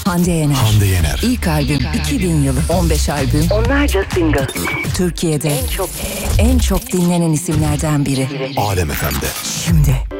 Hande Yener. İlk albüm 2000 yılı. 15 albüm. Onlarca single. Türkiye'de en çok dinlenen isimlerden biri. Alem FM'de. Şimdi